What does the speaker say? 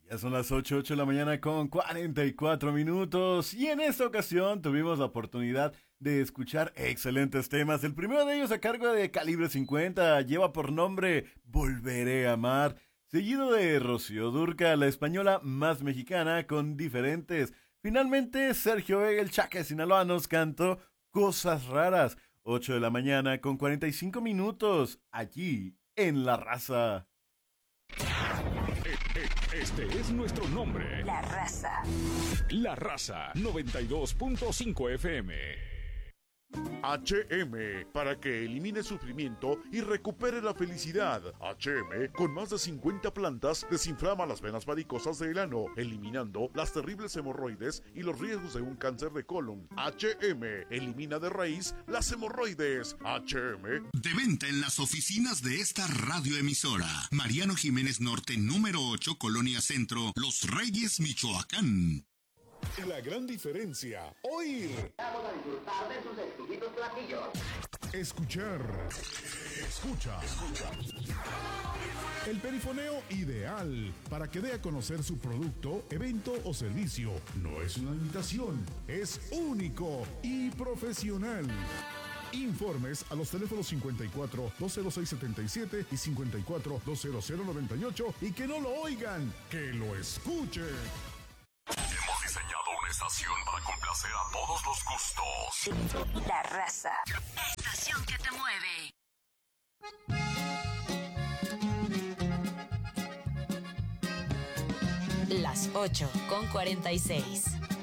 Ya son las 8 de la mañana con 44 minutos y en esta ocasión tuvimos la oportunidad de escuchar excelentes temas. El primero de ellos a cargo de Calibre 50 lleva por nombre Volveré a amar, seguido de Rocío Dúrcal, la española más mexicana con diferentes. Finalmente Sergio Vega, el Chaca de Sinaloa, nos cantó Cosas Raras. 8 de la mañana con 45 minutos aquí en La Raza. Este es nuestro nombre. La Raza. La Raza 92.5 FM. HM, para que elimine sufrimiento y recupere la felicidad. HM, con más de 50 plantas, desinflama las venas varicosas del ano, eliminando las terribles hemorroides y los riesgos de un cáncer de colon. HM, elimina de raíz las hemorroides. HM. De venta en las oficinas de esta radioemisora. Mariano Jiménez Norte, número 8, Colonia Centro, Los Reyes, Michoacán. La gran diferencia, oír. Vamos a disfrutar de sus exquisitos platillos. Escuchar. Escucha. El perifoneo ideal para que dé a conocer su producto, evento o servicio. No es una imitación, es único y profesional. Informes a los teléfonos 54 206 77 y 54 200 98 y que no lo oigan, que lo escuchen. Hemos diseñado una estación para complacer a todos los gustos. La Raza. Estación que te mueve. Las 8 con 46.